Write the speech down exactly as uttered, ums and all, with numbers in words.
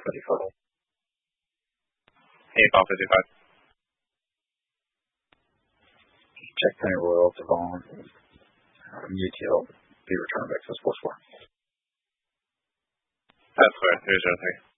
fifty-five. Hey, Paul fifty-five. Check Penny Royal, Devon, um, U T L, be returned back to the sports bar. That's square, three zero three.